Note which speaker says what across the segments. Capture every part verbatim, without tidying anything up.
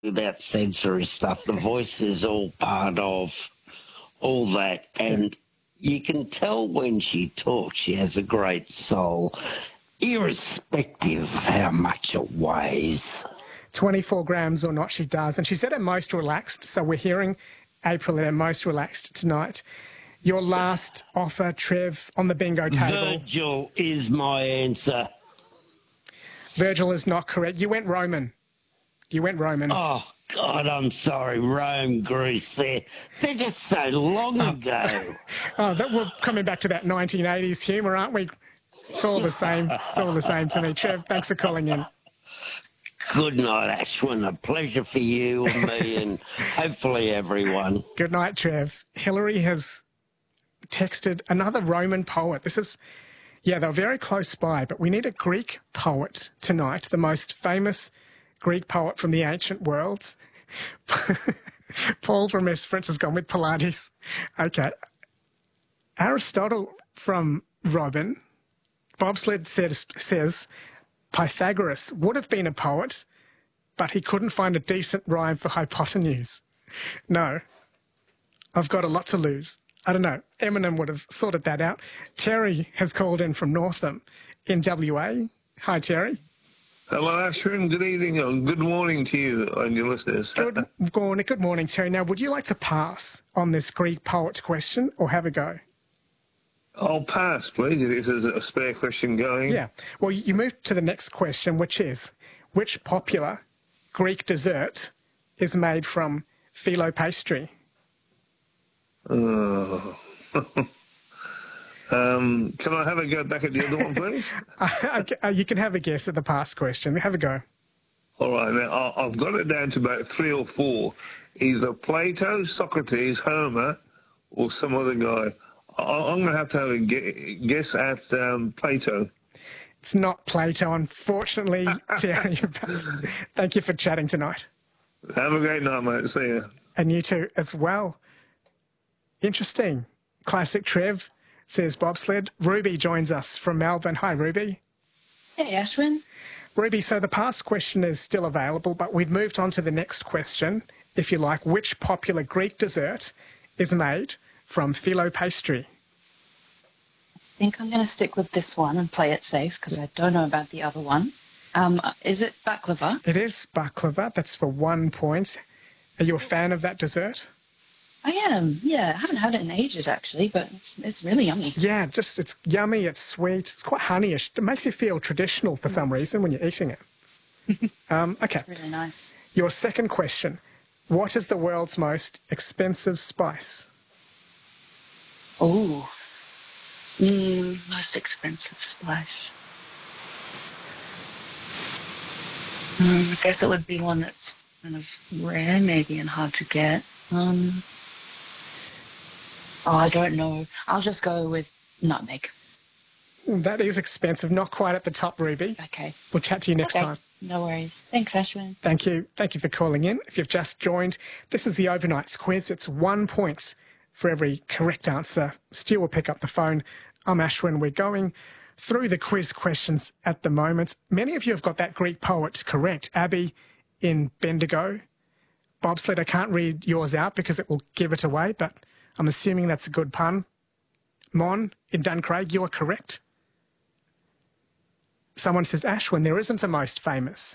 Speaker 1: about sensory stuff. The voice is all part of all that, and you can tell when she talks she has a great soul, irrespective of how much it weighs.
Speaker 2: twenty-four grams or not, she does. And she's at her most relaxed, so we're hearing April at her most relaxed tonight. Your last offer, Trev, on the bingo table.
Speaker 1: Virgil is my answer.
Speaker 2: Virgil is not correct. You went Roman. You went Roman.
Speaker 1: Oh, God, I'm sorry. Rome, Greece, they're, they're just so long
Speaker 2: oh.
Speaker 1: ago.
Speaker 2: oh, that, we're coming back to that nineteen eighties humour, aren't we? It's all the same. It's all the same to me. Trev, thanks for calling in.
Speaker 1: Good night, Ashwin. A pleasure for you and me and hopefully everyone.
Speaker 2: Good night, Trev. Hillary has texted another Roman poet. This is, yeah, they're very close by, but we need a Greek poet tonight, the most famous Greek poet from the ancient worlds. Paul from Esperance has gone with Pilates. Okay. Aristotle from Robin. Bobsled says, says Pythagoras would have been a poet, but he couldn't find a decent rhyme for hypotenuse. No. I've got a lot to lose. I don't know. Eminem would have sorted that out. Terry has called in from Northam in W A. Hi, Terry.
Speaker 3: Hello, Ashwin. Good evening and good morning to you and your listeners.
Speaker 2: Good morning. Good morning, Terry. Now, would you like to pass on this Greek poet question or have a go?
Speaker 3: I'll pass, please. This is a spare question going.
Speaker 2: Yeah. Well, you move to the next question, which is, which popular Greek dessert is made from phyllo pastry?
Speaker 3: Oh. um, can I have a go back at the other one, please?
Speaker 2: uh, you can have a guess at the past question. Have a go.
Speaker 3: All right. Now, I've got it down to about three or four. Either Plato, Socrates, Homer, or some other guy. I'm going to have to have a guess at um, Plato.
Speaker 2: It's not Plato, unfortunately, Terry. Thank you for chatting tonight.
Speaker 3: Have a great night, mate. See you.
Speaker 2: And you too as well. Interesting. Classic Trev, says Bobsled. Ruby joins us from Melbourne. Hi, Ruby.
Speaker 4: Hey, Ashwin.
Speaker 2: Ruby, so the past question is still available, but we've moved on to the next question, if you like. Which popular Greek dessert is made from phyllo pastry?
Speaker 4: I think I'm going to stick with this one and play it safe because I don't know about the other one. Um, is it baklava?
Speaker 2: It is baklava. That's for one point. Are you a fan of that dessert?
Speaker 4: I am, yeah. I haven't had it in ages, actually, but it's, it's really yummy.
Speaker 2: Yeah, just it's yummy, it's sweet, it's quite honeyish. It makes you feel traditional for some reason when you're eating it. um, okay.
Speaker 4: Really nice.
Speaker 2: Your second question. What is the world's most expensive spice?
Speaker 4: Oh, mm, most expensive spice. Um, I guess it would be one that's kind of rare, maybe, and hard to get. Um, oh, I don't know. I'll just go with nutmeg.
Speaker 2: That is expensive. Not quite at the top, Ruby.
Speaker 4: Okay.
Speaker 2: We'll chat to you next
Speaker 4: okay.
Speaker 2: time.
Speaker 4: No worries. Thanks, Ashwin.
Speaker 2: Thank you. Thank you for calling in. If you've just joined, this is the Overnights quiz. It's one point for every correct answer. Stu will pick up the phone. I'm Ashwin. We're going through the quiz questions at the moment. Many of you have got that Greek poet correct. Abby in Bendigo. Bobsled, I can't read yours out because it will give it away, but I'm assuming that's a good pun. Mon in Duncraig, you are correct. Someone says, Ashwin, there isn't a most famous.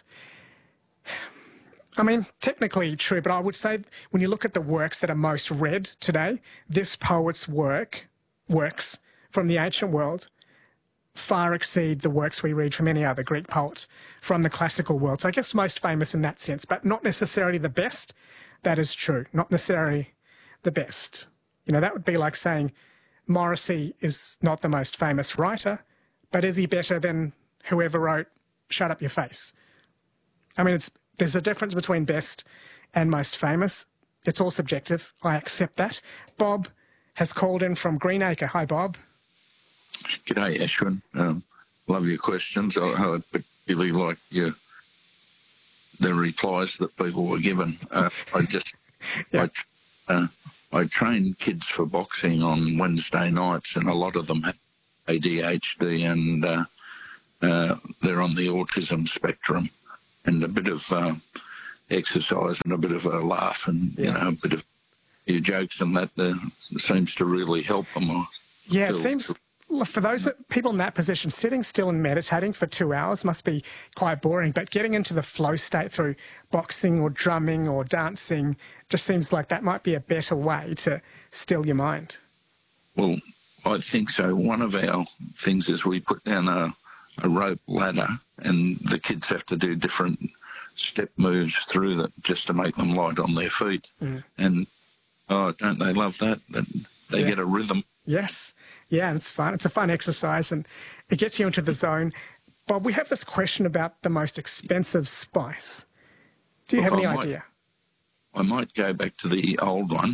Speaker 2: I mean, technically true, but I would say when you look at the works that are most read today, this poet's work, works from the ancient world far exceed the works we read from any other Greek poet from the classical world. So I guess most famous in that sense, but not necessarily the best. That is true. Not necessarily the best. You know, that would be like saying Morrissey is not the most famous writer, but is he better than whoever wrote Shut Up Your Face? I mean, it's, there's a difference between best and most famous. It's all subjective. I accept that. Bob has called in from Greenacre. Hi, Bob.
Speaker 5: G'day, Ashwin. Um, love your questions. I, I particularly like your, the replies that people were given. Uh, I just, yeah. I, uh, I train kids for boxing on Wednesday nights, and a lot of them have A D H D, and uh, uh, they're on the autism spectrum. And a bit of uh, exercise and a bit of a laugh and,
Speaker 2: Yeah.
Speaker 5: you know, a bit of your jokes and that uh, seems to really help them. I
Speaker 2: Yeah, it
Speaker 5: feel-
Speaker 2: seems for those that, people in that position, sitting still and meditating for two hours must be quite boring. But getting into the flow state through boxing or drumming or dancing just seems like that might be a better way to still your mind.
Speaker 5: Well, I think so. One of our things is we put down a, a rope ladder and the kids have to do different step moves through that just to make them light on their feet.
Speaker 2: Mm.
Speaker 5: And, oh, don't they love that? That they
Speaker 2: Yeah.
Speaker 5: get a rhythm.
Speaker 2: Yes. Yeah, and it's fun. It's a fun exercise and it gets you into the zone. Bob, we have this question about the most expensive spice. Do you have
Speaker 5: Well,
Speaker 2: any
Speaker 5: I might-
Speaker 2: idea?
Speaker 5: I might go back to the old one.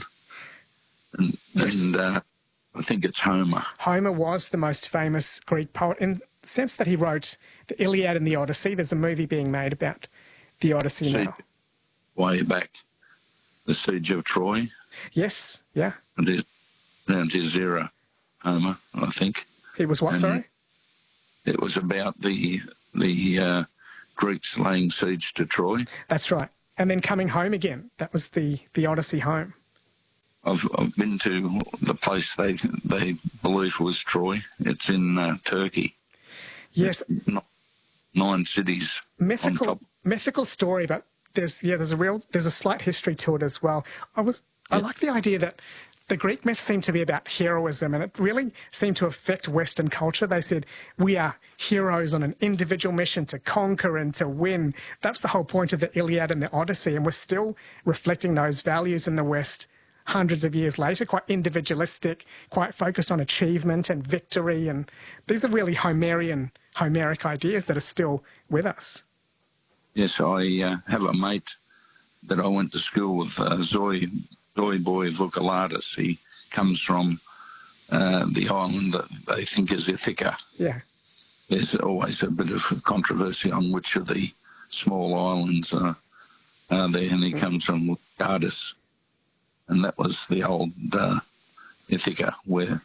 Speaker 5: And,
Speaker 2: Yes.
Speaker 5: and uh, I think it's Homer.
Speaker 2: Homer was the most famous Greek poet in the sense that he wrote the Iliad and the Odyssey. There's a movie being made about the Odyssey
Speaker 5: See,
Speaker 2: now.
Speaker 5: way back, the Siege of Troy.
Speaker 2: Yes, yeah.
Speaker 5: And his, around his era, Homer, I think.
Speaker 2: He was what,
Speaker 5: And
Speaker 2: sorry?
Speaker 5: It was about the the uh, Greeks laying siege to Troy.
Speaker 2: That's right. And then coming home again. That was the, the Odyssey home.
Speaker 5: I've I've been to the place they they believe was Troy. It's in uh, Turkey.
Speaker 2: Yes,
Speaker 5: N- Nine cities on
Speaker 2: mythical
Speaker 5: top.
Speaker 2: mythical story, but there's yeah, there's a real there's a slight history to it as well. I was I like the idea that the Greek myths seem to be about heroism, and it really seemed to affect Western culture. They said we are heroes on an individual mission to conquer and to win. That's the whole point of the Iliad and the Odyssey, and we're still reflecting those values in the West hundreds of years later, quite individualistic, quite focused on achievement and victory. And these are really Homerian, Homeric ideas that are still with us.
Speaker 5: Yes, I uh, have a mate that I went to school with, uh, Zoe, Zoe Boy Vukalatis. He comes from uh, the island that they think is Ithaca.
Speaker 2: Yeah.
Speaker 5: There's always a bit of controversy on which of the small islands are, are there, and he comes from Vukalatis. And that was the old uh, Ithaca where,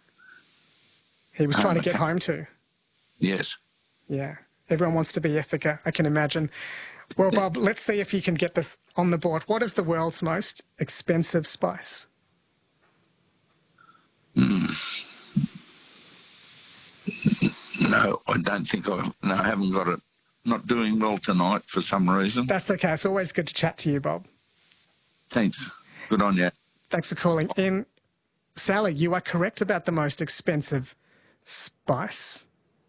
Speaker 2: He was trying to
Speaker 5: Um,
Speaker 2: get home to.
Speaker 5: yes,
Speaker 2: Yeah. Everyone wants to be Ithaca, I can imagine. Well, Bob, let's see if you can get this on the board. What is the world's most expensive spice?
Speaker 5: no, I don't think I, no, I haven't got it. Not doing well tonight for some reason.
Speaker 2: That's okay. It's always good to chat to you, Bob.
Speaker 5: Thanks. Good on you.
Speaker 2: Thanks for calling in. Sally, you are correct about the most expensive spice.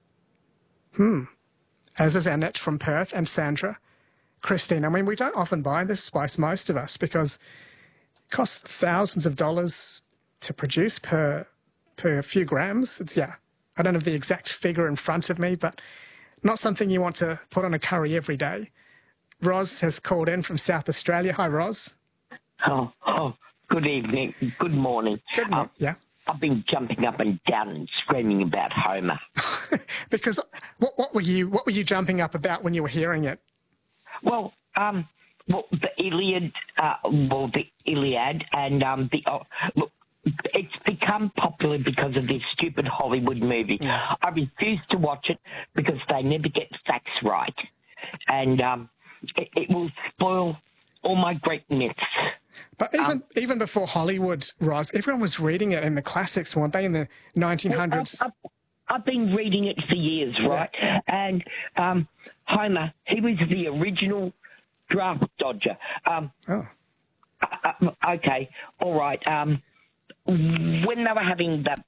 Speaker 2: Hmm. As is Annette from Perth and Sandra. Christine, I mean, we don't often buy this spice, most of us, because it costs thousands of dollars to produce per per few grams. It's, yeah, I don't have the exact figure in front of me, but not something you want to put on a curry every day. Roz has called in from South Australia. Hi, Roz.
Speaker 6: Oh, oh, good evening. Good morning.
Speaker 2: Good morning. Yeah.
Speaker 6: I've been jumping up and down and screaming about Homer.
Speaker 2: Because what, what were you what were you jumping up about when you were hearing it?
Speaker 6: Well, um, well, the Iliad, uh, well, the Iliad, and um, the uh, look, it's become popular because of this stupid Hollywood movie.
Speaker 2: Yeah.
Speaker 6: I refuse to watch it because they never get facts right, and um, it, it will spoil all my great myths.
Speaker 2: But even even before Hollywood, Roz, everyone was reading it in the classics, weren't they, in the nineteen hundreds?
Speaker 6: I've, I've, I've been reading it for years, right? And um, Homer, he was the original draft dodger. Um,
Speaker 2: Oh,
Speaker 6: uh, okay, all right. Um, when they were having the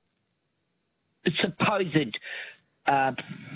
Speaker 6: supposed uh,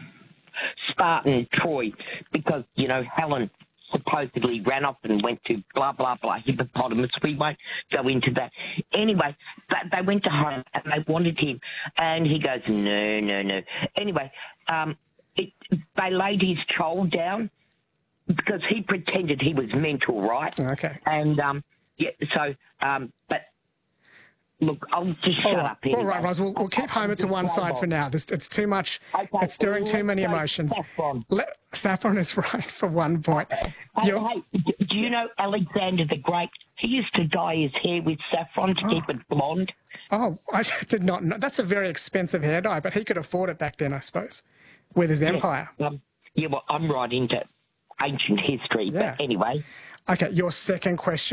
Speaker 6: Spartan Troy, because, you know, Helen supposedly ran off and went to blah, blah, blah, hippopotamus. We won't go into that. Anyway, they went to home and they wanted him. And he goes, no, no, no. Anyway, um, it, they laid his child down because he pretended he was mental, right?
Speaker 2: okay.
Speaker 6: And, um, yeah, so, um, but, look, I'll just shut
Speaker 2: All,
Speaker 6: up anyway.
Speaker 2: all right, Roz, we'll, we'll keep Homer to one side for now. This, it's too much.
Speaker 6: Okay,
Speaker 2: It's stirring too
Speaker 6: let's
Speaker 2: many
Speaker 6: go
Speaker 2: emotions.
Speaker 6: Saffron.
Speaker 2: Let, Saffron is right for one point.
Speaker 6: Hey,
Speaker 2: You're-
Speaker 6: hey, d- do you know Alexander the Great? He used to dye his hair with saffron to keep it blonde.
Speaker 2: Oh, I did not know. That's a very expensive hair dye, but he could afford it back then, I suppose, with his empire.
Speaker 6: Um, yeah, well, I'm right into ancient history.
Speaker 2: Yeah.
Speaker 6: But anyway,
Speaker 2: Okay, your second question.